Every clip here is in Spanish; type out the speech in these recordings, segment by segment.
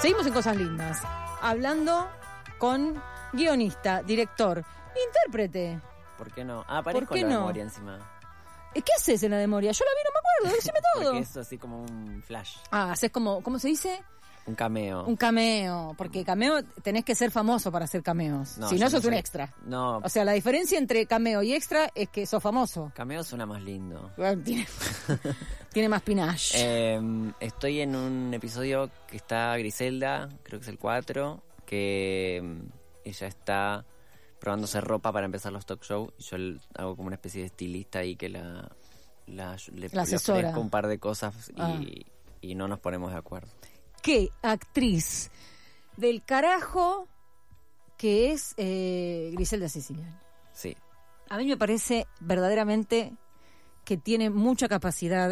Seguimos en Cosas Lindas, hablando con guionista, director, intérprete. ¿Por qué no? Aparezco en la memoria encima. ¿Qué haces en la memoria? Yo la vi, no me acuerdo, decime todo. Porque es así como un flash. Haces como, ¿cómo se dice? Un cameo. Un cameo, porque cameo tenés que ser famoso para hacer cameos. No, si no, sos un soy extra. No. O sea, la diferencia entre cameo y extra es que sos famoso. Cameo suena más lindo. Tiene más pinache. Estoy en un episodio que está Griselda, creo que es el 4, que ella está probándose ropa para empezar los talk shows y yo hago como una especie de estilista ahí que le ofrezco un par de cosas y no nos ponemos de acuerdo. ¿Qué actriz del carajo que es Griselda Siciliani? Sí. A mí me parece verdaderamente que tiene mucha capacidad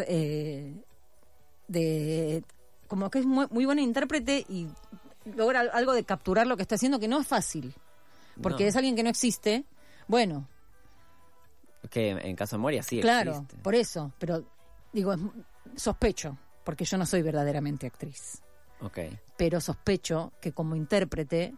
de... como que es muy buena intérprete y logra algo de capturar lo que está haciendo, que no es fácil. Porque es alguien que no existe. Bueno. Que en caso de Moria sí claro, existe. Por eso. Pero, digo, sospecho, porque yo no soy verdaderamente actriz. Okay. Pero sospecho que como intérprete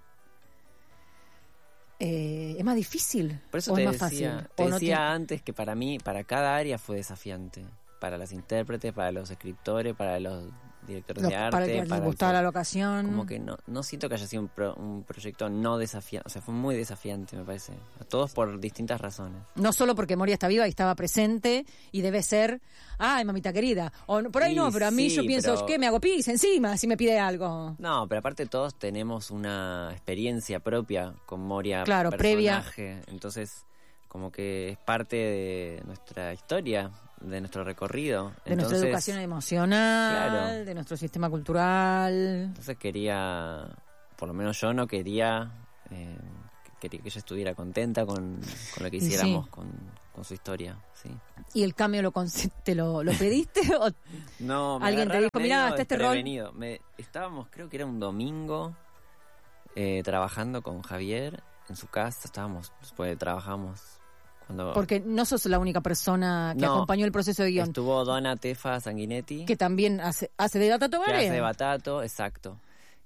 es más difícil. Por eso o te es más decía, fácil. Te decía antes que para mí, para cada área fue desafiante. Para las intérpretes, para los escritores, para los directores de arte. Para el que les gustaba la locación. Como que no siento que haya sido un proyecto no desafiante. O sea, fue muy desafiante, me parece. A todos por distintas razones. No solo porque Moria está viva y estaba presente y debe ser, ay, mamita querida. O por ahí no, pero a mí yo pienso, ¿qué? Me hago pis encima si me pide algo. No, pero aparte todos tenemos una experiencia propia con Moria. Claro, personaje. Previa. Entonces, como que es parte de nuestra historia, de nuestro recorrido. De nuestra educación emocional, claro. De nuestro sistema cultural. Entonces por lo menos yo no quería que ella estuviera contenta con lo que hiciéramos, con su historia, sí. ¿Y el cambio lo pediste? ¿O no, alguien te dijo, mirá, hasta este rol? Estábamos, creo que era un domingo, trabajando con Javier en su casa, después trabajamos. Porque no sos la única persona que acompañó el proceso de guión. Estuvo Donna Tefa Sanguinetti. Que también hace de Batato Barea. Que hace de Batato, exacto.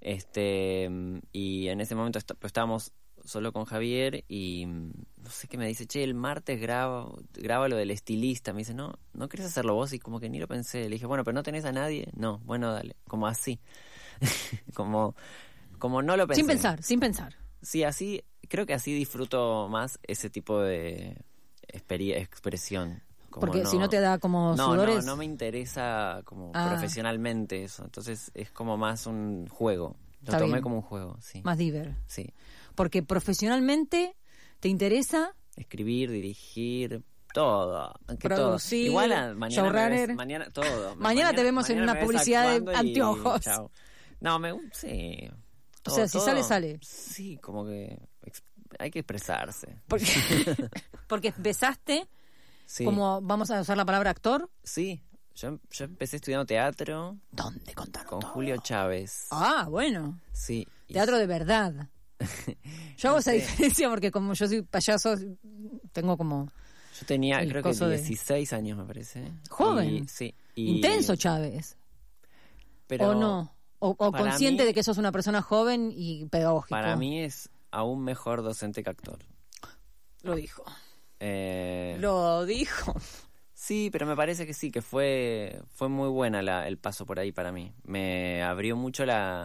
Y en ese momento estábamos solo con Javier y no sé qué me dice, el martes graba lo del estilista. Me dice, ¿no querés hacerlo vos? Y como que ni lo pensé. Le dije, bueno, pero ¿no tenés a nadie? No, bueno, dale. Como así. como no lo pensé. Sin pensar. Sí, así, creo que así disfruto más ese tipo de expresión. Porque si no te da como sudores. No me interesa como profesionalmente eso. Entonces es como más un juego. Lo tomé como un juego, sí. Más diver. Sí. Porque profesionalmente te interesa escribir, dirigir, todo. Producir, todo. Igual mañana todo. Mañana te vemos en una publicidad de anteojos. No, sí. Todo, o sea, si sale. Sí, como que hay que expresarse. Porque empezaste, sí. Como vamos a usar la palabra actor. Sí, yo empecé estudiando teatro. ¿Dónde contaron con todo? Julio Chávez. Bueno. Sí. Teatro de verdad. Yo hago esa diferencia porque como yo soy payaso, tengo como... Yo tenía, creo que 16 años, me parece. Joven. Sí. Intenso Chávez. Pero ¿O no? ¿O consciente de que sos una persona joven y pedagógico? Para mí es aún mejor docente que actor. Lo dijo. Lo dijo. Sí, pero me parece que sí, que fue muy buena el paso por ahí para mí. Me abrió mucho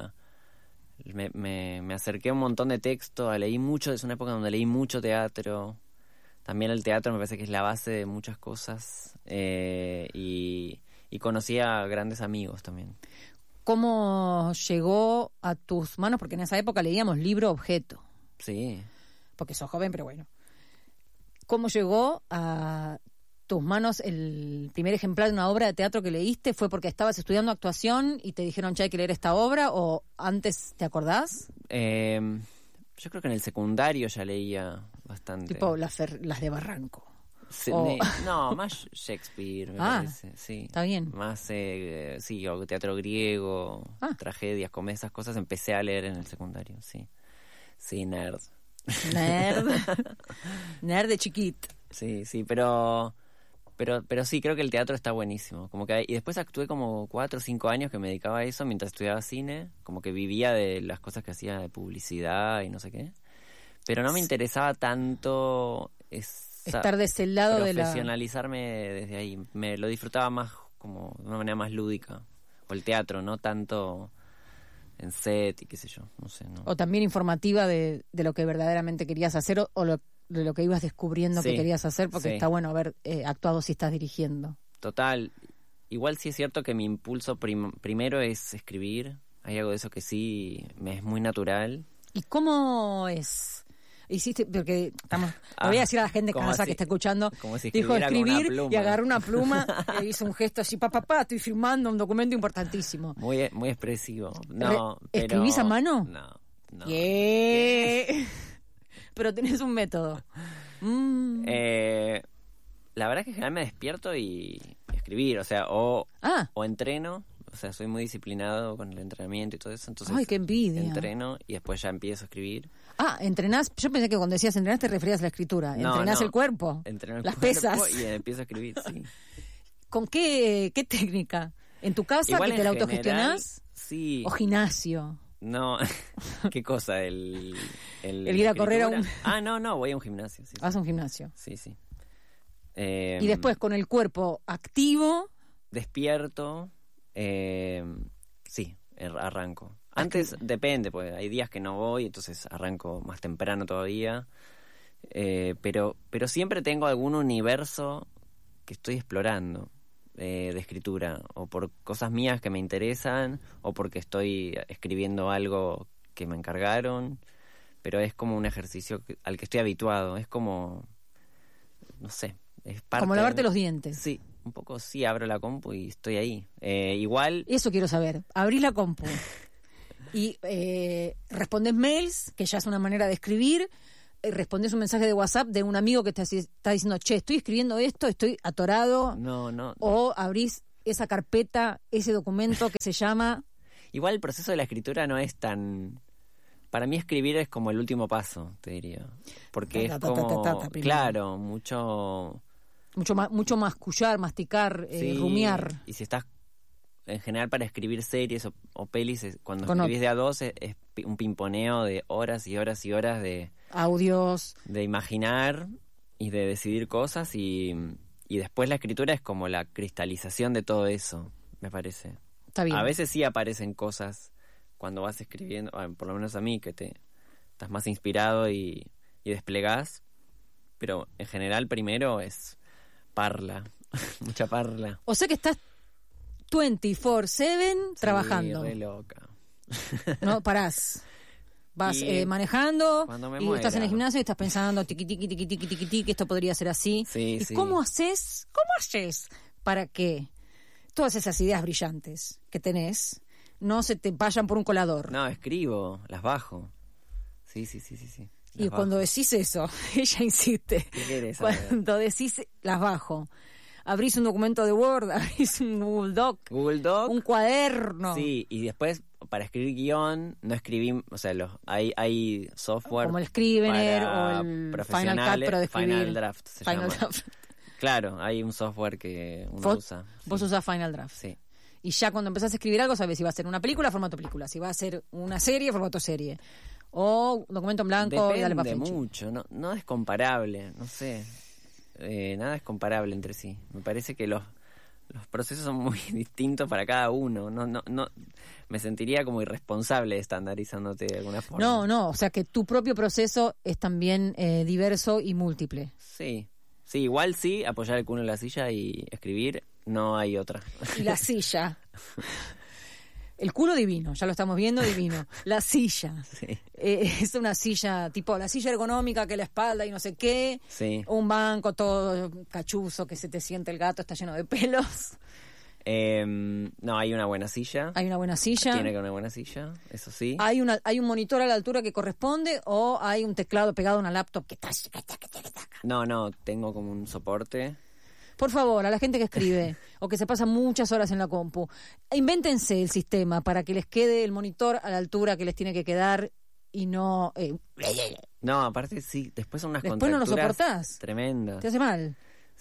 me acerqué a un montón de texto, leí mucho, es una época donde leí mucho teatro. También el teatro me parece que es la base de muchas cosas. Y conocí a grandes amigos también. ¿Cómo llegó a tus manos? Porque en esa época leíamos libro-objeto. Sí. Porque sos joven, pero bueno. ¿Cómo llegó a tus manos el primer ejemplar de una obra de teatro que leíste? ¿Fue porque estabas estudiando actuación y te dijeron, hay que leer esta obra? ¿O antes te acordás? Yo creo que en el secundario ya leía bastante. Tipo las de Barranco. Sí, no, más Shakespeare, me parece. Sí. Está bien. Más, o teatro griego, tragedias, comedias, esas cosas empecé a leer en el secundario, sí. Sí, nerd. Nerd de chiquito. Sí, pero Pero sí, creo que el teatro está buenísimo. Y después actué como 4 o 5 años que me dedicaba a eso mientras estudiaba cine. Como que vivía de las cosas que hacía de publicidad y no sé qué. Pero no me interesaba tanto estar de ese lado de la... profesionalizarme desde ahí. Me lo disfrutaba más como de una manera más lúdica. O el teatro, no tanto en set y qué sé yo. No sé, no. O también informativa de lo que verdaderamente querías hacer de lo que ibas descubriendo que querías hacer, porque está bueno haber actuado si estás dirigiendo. Total. Igual sí es cierto que mi impulso primero es escribir. Hay algo de eso que sí me es muy natural. ¿Y cómo es? Hiciste, porque lo voy a decir a la gente casa que está escuchando, como si dijo escribir y agarró una pluma e hizo un gesto así, papá, estoy firmando un documento importantísimo. Muy expresivo. No, pero... ¿Escribís a mano? No. Yeah. Pero tenés un método. La verdad es que en general me despierto y escribir, o sea, o entreno, o sea, soy muy disciplinado con el entrenamiento y todo eso, entonces ¡ay, qué envidia! Entreno y después ya empiezo a escribir. ¿Entrenás? Yo pensé que cuando decías entrenar te referías a la escritura. ¿Entrenás el cuerpo? Entreno el las cuerpo pesas. Y empiezo a escribir, sí. ¿Con qué técnica? ¿En tu casa igual que te la autogestionás? Sí. ¿O gimnasio? No, ¿qué cosa? ¿El ir a correr a un... no, voy a un gimnasio. Sí, ¿vas a un gimnasio? Sí. Y después con el cuerpo activo... Despierto, sí, arranco. Antes depende, porque hay días que no voy, entonces arranco más temprano todavía. Pero siempre tengo algún universo que estoy explorando de escritura, o por cosas mías que me interesan, o porque estoy escribiendo algo que me encargaron, pero es como un ejercicio al que estoy habituado, es como, no sé, es parte... Como lavarte los dientes. Sí, un poco sí, abro la compu y estoy ahí. Igual... Eso quiero saber, abrís la compu y respondes mails, que ya es una manera de escribir, respondes un mensaje de WhatsApp de un amigo que te está diciendo, che, estoy escribiendo esto, estoy atorado. No. O abrís esa carpeta, ese documento que se llama... Igual el proceso de la escritura no es tan... Para mí escribir es como el último paso, te diría. Porque es como... Claro, mucho mascullar, masticar, rumiar. Y si estás... En general para escribir series o pelis, cuando escribís de a dos es un pimponeo de horas y horas y horas de... audios. De imaginar y de decidir cosas y después la escritura es como la cristalización de todo eso, me parece. Está bien. A veces sí aparecen cosas cuando vas escribiendo, por lo menos a mí, que estás más inspirado y desplegás, pero en general primero es parla, mucha parla. O sea que estás 24/7 trabajando. Re loca. No parás. Vas manejando y estás en el gimnasio y estás pensando tiqui, que esto podría ser así. Sí, ¿Y cómo haces para que todas esas ideas brillantes que tenés no se te vayan por un colador? No, escribo, las bajo. Sí. Y cuando decís eso, ella insiste. ¿Qué querés saber? Cuando decís las bajo, abrís un documento de Word, abrís un Google Doc, un cuaderno. Sí, y después para escribir guión no escribí, o sea, hay software como el Scrivener o el Final Cut, pero de escribir. Final Draft se llama. Claro, hay un software que uno usa. Vos usás Final Draft. Sí. Y ya cuando empezás a escribir algo, sabés si va a ser una película, formato película, si va a ser una serie, formato serie, o documento en blanco. Depende y dale pa' fecha. Mucho, no es comparable, no sé. Nada es comparable entre sí. Me parece que los procesos son muy distintos para cada uno. No, me sentiría como irresponsable estandarizándote de alguna forma. No, o sea que tu propio proceso es también diverso y múltiple. Sí, igual sí, apoyar el culo en la silla y escribir, no hay otra. Y la silla. El culo divino, ya lo estamos viendo, divino. La silla. Sí. Es una silla, tipo la silla ergonómica que la espalda y no sé qué. Sí. Un banco todo cachuzo que se te siente el gato, está lleno de pelos. No, hay una buena silla. Hay una buena silla. Tiene que haber una buena silla, eso sí. Hay un monitor a la altura que corresponde o hay un teclado pegado a una laptop que... No, tengo como un soporte. Por favor, a la gente que escribe o que se pasa muchas horas en la compu, invéntense el sistema para que les quede el monitor a la altura que les tiene que quedar y no... No, aparte sí, después son unas después contracturas no lo soportás. tremendas. Te hace mal.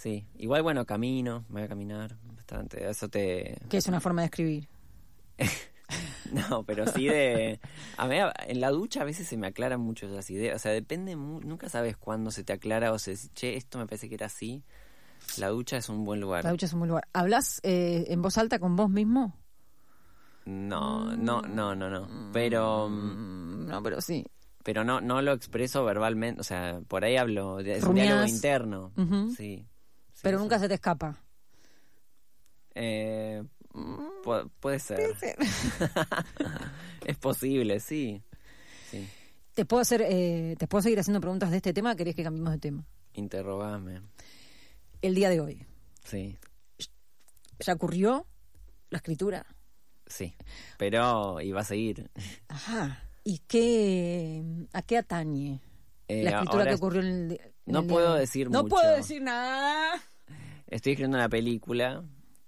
Sí. Igual, bueno, camino, me voy a caminar bastante. Eso te... Que es una forma de escribir. No, pero sí de... A mí, en la ducha a veces se me aclaran mucho las ideas. O sea, depende... Nunca sabes cuándo se te aclara o se dice, che, esto me parece que era así. La ducha es un buen lugar. La ducha es un buen lugar. ¿Hablas en voz alta con vos mismo? No. Pero... No, pero sí. Pero no lo expreso verbalmente. O sea, por ahí hablo... Es un Rumiás. diálogo interno. Ujú. Sí. Pero Sí. nunca se te escapa. Puede ser. Es posible, sí. Sí. ¿Te puedo seguir haciendo preguntas de este tema? ¿Querés que cambiemos de tema? Interrogame. El día de hoy, Sí. ¿ya ocurrió la escritura? Sí. Pero iba a seguir. Ajá. ¿Y a qué atañe la escritura Ahora que ocurrió en el no día puedo de hoy? decir No mucho. puedo decir nada. Estoy escribiendo una película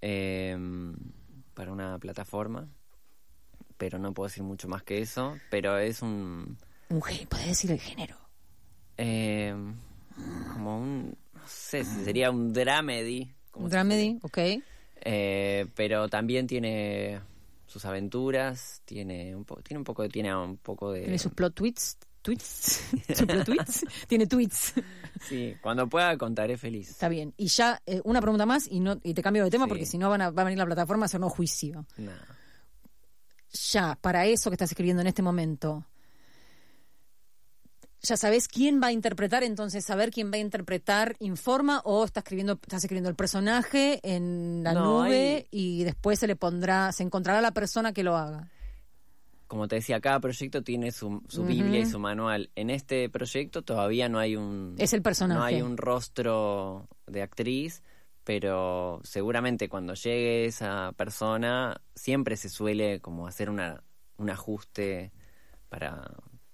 para una plataforma, pero no puedo decir mucho más que eso. Pero es ¿Podés decir el género? como no sé si sería un dramedy. Un dramedy, ok. Pero también tiene sus aventuras, tiene un poco de... Tiene sus plot tweets. ¿Sus plot tweets? Tiene tweets. Sí, cuando pueda contaré feliz. Está bien. Y ya, una pregunta más y te cambio de tema Sí. porque si no va a venir la plataforma a hacernos juicio. No. Ya, para eso que estás escribiendo en este momento, ¿ya sabés quién va a interpretar? Entonces, saber quién va a interpretar informa o estás escribiendo el personaje en la nube y después se encontrará la persona que lo haga. Como te decía, cada proyecto tiene su Biblia y su manual. En este proyecto todavía no hay Es el personaje. no hay un rostro de actriz, pero seguramente cuando llegue esa persona siempre se suele como hacer un ajuste para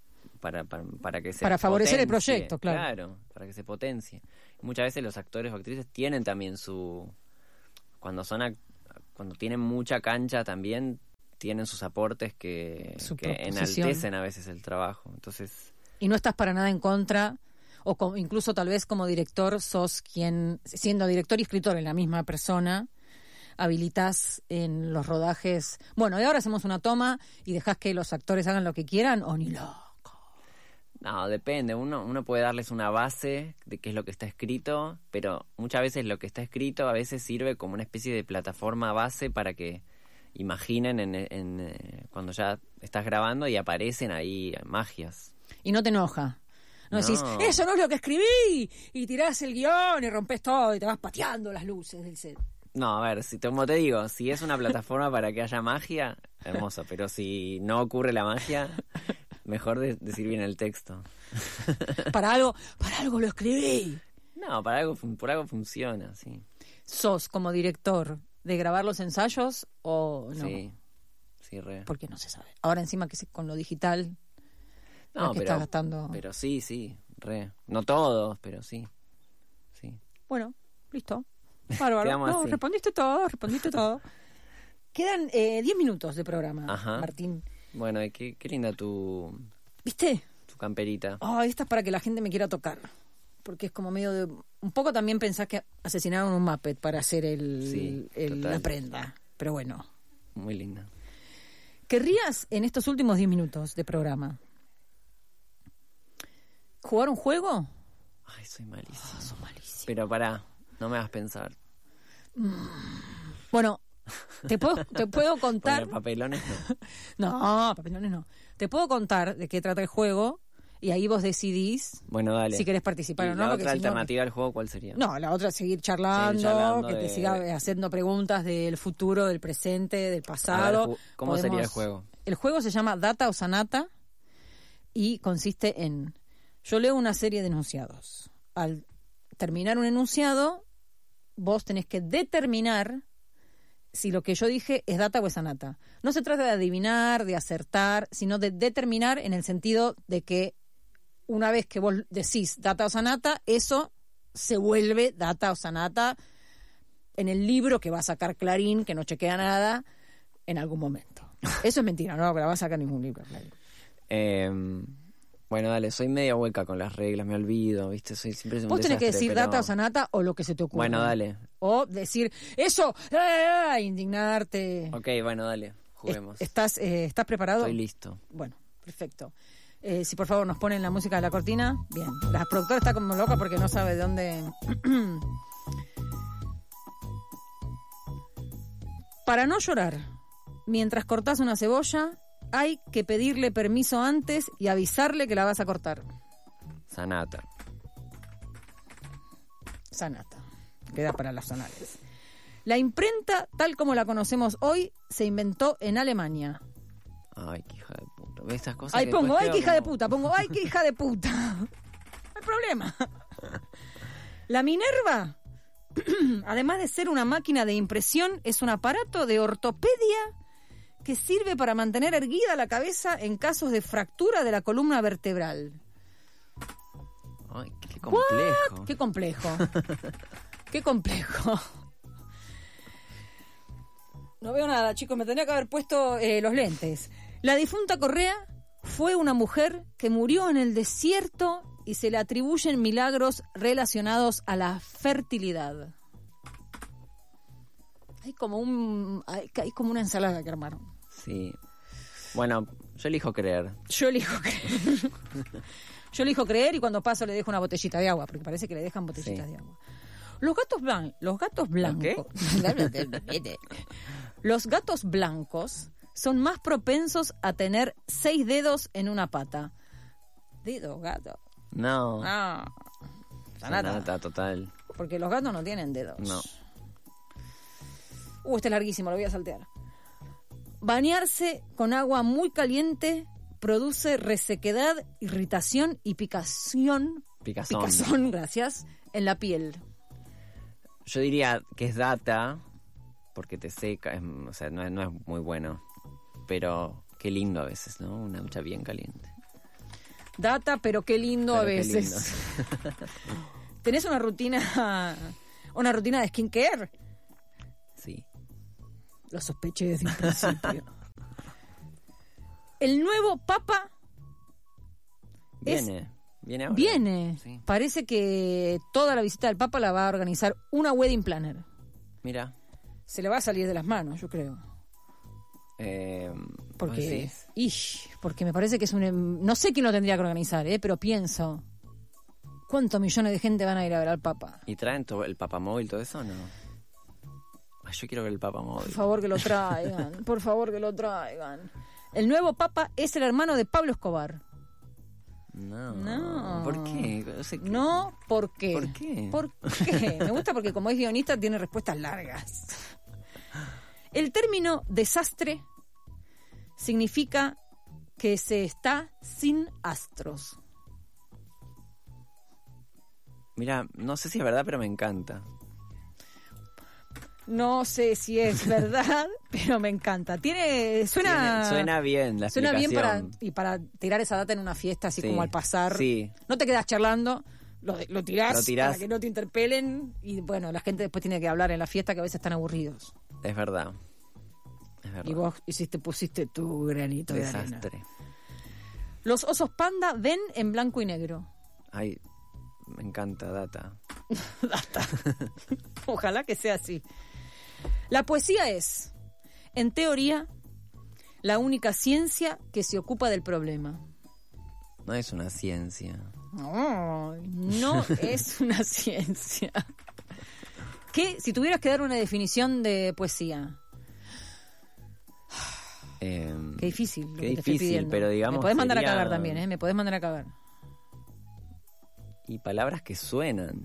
que se Para favorecer el potencie. proyecto, claro. Claro, para que se potencie. Muchas veces los actores o actrices tienen también cuando tienen mucha cancha también tienen sus aportes que enaltecen a veces el trabajo. Entonces, y no estás para nada en contra, o incluso tal vez como director sos quien, siendo director y escritor en la misma persona, habilitas en los rodajes, bueno, y ahora hacemos una toma y dejás que los actores hagan lo que quieran, o ni loco. no, depende. Uno puede darles una base de qué es lo que está escrito, pero muchas veces lo que está escrito a veces sirve como una especie de plataforma base para que imaginen cuando ya estás grabando y aparecen ahí magias. Y no te enoja. No decís, eso no es lo que escribí, y tirás el guión y rompes todo y te vas pateando las luces del set. No, a ver, como te digo, si es una plataforma para que haya magia, hermoso, pero si no ocurre la magia, mejor decir bien el texto. Para algo lo escribí. No, por algo funciona, sí. ¿Sos como director de grabar los ensayos o no? Sí, re. Porque no se sabe. Ahora encima que con lo digital, No, que estás gastando. Pero sí, re. No todos, pero sí. Sí. Bueno, listo. Bárbaro. Quedamos No, así. respondiste todo. Quedan 10 minutos de programa, Ajá. Martín. Bueno, qué linda tu ¿Viste? camperita. Esta es para que la gente me quiera tocar. Porque es como medio de... Un poco también pensás que asesinaron un Muppet para hacer la prenda. Pero bueno. Muy linda. ¿Querrías en estos últimos 10 minutos de programa jugar un juego? Ay, soy malísimo. Sos malísimo. Pero pará, no me hagas pensar. Bueno, te puedo contar... Porque papelones no. No, papelones no. Te puedo contar de qué trata el juego y ahí vos decidís Bueno, dale. si querés participar ¿Y o no. la porque otra si no- alternativa del juego cuál sería? No, la otra es seguir charlando, que te siga haciendo preguntas del futuro, del presente, del pasado. A ver, ¿cómo sería el juego? El juego se llama Data o Sanata y consiste en... Yo leo una serie de enunciados. Al terminar un enunciado, vos tenés que determinar si lo que yo dije es data o es sanata. No se trata de adivinar, de acertar, sino de determinar en el sentido de que una vez que vos decís data o sanata, eso se vuelve data o sanata en el libro que va a sacar Clarín, que no chequea nada, en algún momento. Eso es mentira, no la va a sacar ningún libro, Clarín. Bueno, dale, soy media hueca con las reglas, me olvido, ¿viste? Soy siempre un Vos tenés que desastre, decir pero- data o sanata o lo que se te ocurra. Bueno, dale. O decir, eso, indignarte. Ok, bueno, dale, juguemos. ¿Estás preparado? Estoy listo. Bueno, perfecto. Si por favor nos ponen la música de la cortina. Bien. La productora está como loca porque no sabe de dónde... Para no llorar, mientras cortás una cebolla, hay que pedirle permiso antes y avisarle que la vas a cortar. Sanata. Sanata. Queda para las anales. La imprenta, tal como la conocemos hoy, se inventó en Alemania. Ay, qué hija de puta. ¿Ves estas cosas? Ahí que pongo, después ay, quedo qué hija de como- puta, pongo, ay, qué hija de puta. No hay problema. La Minerva, además de ser una máquina de impresión, es un aparato de ortopedia que sirve para mantener erguida la cabeza en casos de fractura de la columna vertebral. Ay, qué complejo. Qué complejo. Qué complejo. No veo nada, chicos, me tendría que haber puesto los lentes. La difunta Correa fue una mujer que murió en el desierto y se le atribuyen milagros relacionados a la fertilidad. Hay como una ensalada que armaron. Sí. Bueno, yo elijo creer. Yo elijo creer. Yo elijo creer y cuando paso le dejo una botellita de agua, porque parece que le dejan botellitas Sí. de agua. Los gatos blancos. Los gatos blancos son más propensos a tener 6 dedos en una pata. Dedos, gato. No. No. Sanata total. Porque los gatos no tienen dedos. No. Este es larguísimo, lo voy a saltear. Bañarse con agua muy caliente produce resequedad, irritación y picazón, gracias, en la piel. Yo diría que es data, porque te seca, o sea, no es muy bueno. Pero qué lindo a veces, ¿no? Una ducha bien caliente. Data, pero qué lindo Pero a qué veces. ¿Tenés una rutina de skincare? Sí. Lo sospeché desde un principio. El nuevo Papa Viene ahora. viene. Sí. Parece que toda la visita del Papa la va a organizar una wedding planner. Mira. Se le va a salir de las manos, yo creo. Porque, porque me parece que es no sé quién lo tendría que organizar, pero pienso, ¿cuántos millones de gente van a ir a ver al Papa? ¿Y traen el papamóvil, todo eso o no? Ay, yo quiero ver el papamóvil. Por favor que lo traigan, por favor que lo traigan. El nuevo Papa es el hermano de Pablo Escobar. No. ¿Por qué? O sea, No, ¿por qué? ¿Por qué? ¿Por qué? Me gusta porque como es guionista tiene respuestas largas. El término desastre significa que se está sin astros. Mira, no sé si es verdad, pero me encanta. No sé si es verdad, pero me encanta. Suena bien la suena bien explicación. para tirar esa data en una fiesta, así Sí, como al pasar. sí. No te quedas charlando, lo tirás Lo tirás. para que no te interpelen. Y bueno, la gente después tiene que hablar en la fiesta, que a veces están aburridos. Es verdad. Es verdad. Y vos pusiste tu granito de arena. Desastre. Los osos panda ven en blanco y negro. Ay, me encanta data. Data. Ojalá que sea así. La poesía es, en teoría, la única ciencia que se ocupa del problema. No es una ciencia. No, no es una ciencia. ¿Qué, si tuvieras que dar una definición de poesía? Qué difícil lo Qué que te estoy difícil, pidiendo. pero digamos Me podés mandar a sería- cagar también, ¿eh? Me podés mandar a cagar. Y palabras que suenan.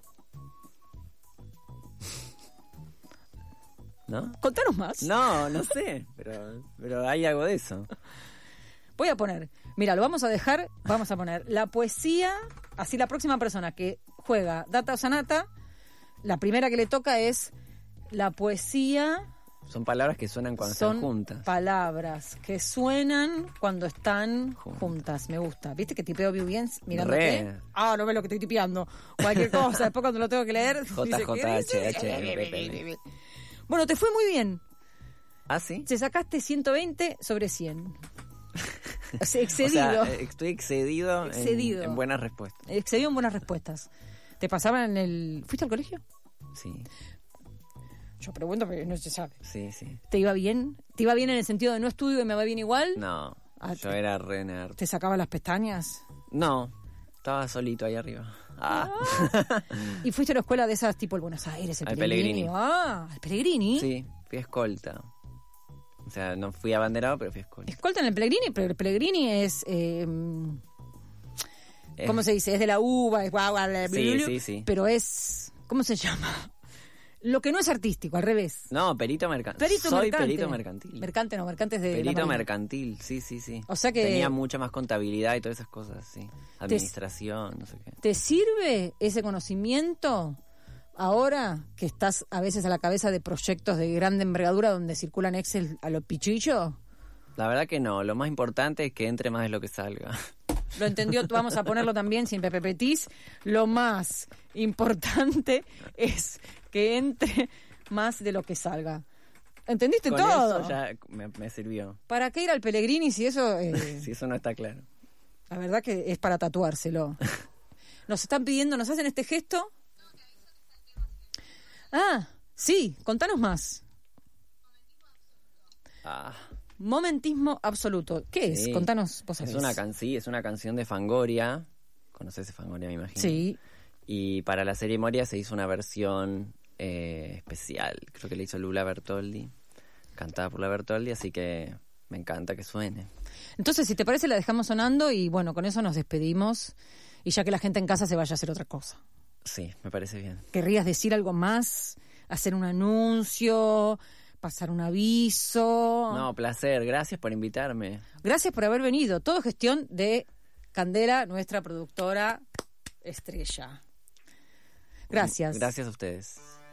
¿No? Contanos más. No sé, pero hay algo de eso. Voy a poner, mira, lo vamos a dejar, vamos a poner la poesía, así la próxima persona que juega Data o Sanata, la primera que le toca es la poesía, Son palabras que suenan cuando son están juntas. palabras que suenan cuando están juntas. Me gusta. ¿Viste que tipeo bien mirándote? Re. Ah, no ves lo que estoy tipeando. Cualquier cosa, después cuando lo tengo que leer. dice, ¿qué dice? JJHH. Bueno, te fue muy bien. ¿Ah, sí? Te sacaste 120 sobre 100. Excedido. O sea, estoy excedido. En buenas respuestas. Excedido en buenas respuestas. ¿Te pasaban en el... ¿Fuiste al colegio? Sí. Yo pregunto porque no se sabe. Sí, sí. ¿Te iba bien? ¿Te iba bien en el sentido de no estudio y me va bien igual? No, yo era re nerd. ¿Te sacaba las pestañas? No, estaba solito ahí arriba. ¿Y fuiste a la escuela de esas tipo el Buenos Aires, el Al Pellegrini? Pellegrini. ¿Al Pellegrini? Sí, fui escolta. O sea, no fui abanderado, pero fui escolta. Escolta en el Pellegrini, pero el Pellegrini es... ¿cómo se dice? Es de la uva, es guau, sí. Pero es... ¿Cómo se llama? Lo que no es artístico, al revés. No, perito mercantil. Soy perito mercantil. Mercante es de perito la mercantil, sí. O sea que... Tenía mucha más contabilidad y todas esas cosas, sí. Administración, no sé qué. ¿Te sirve ese conocimiento ahora que estás a veces a la cabeza de proyectos de grande envergadura donde circulan Excel a lo pichillo? La verdad que no. Lo más importante es que entre más de lo que salga. Lo entendió, vamos a ponerlo también sin Pepe Petis. Lo más importante es que entre más de lo que salga. ¿Entendiste Con todo? Eso ya me sirvió. ¿Para qué ir al Pellegrini si eso... si eso no está claro. La verdad que es para tatuárselo. Nos están pidiendo, nos hacen este gesto. Sí, contanos más. Momentismo absoluto. ¿Qué es? Sí. Contanos vos sabés. Es una canción de Fangoria. ¿Conoces a Fangoria, me imagino? Sí. Y para la serie Moria se hizo una versión especial. Creo que la hizo Lula Bertoldi, cantada por la Bertoldi, así que me encanta que suene. Entonces, si te parece, la dejamos sonando y bueno, con eso nos despedimos. Y ya que la gente en casa se vaya a hacer otra cosa. Sí, me parece bien. ¿Querrías decir algo más? ¿Hacer un anuncio? ¿Pasar un aviso? No, placer. Gracias por invitarme. Gracias por haber venido. Todo gestión de Candela, nuestra productora estrella. Gracias. Gracias a ustedes.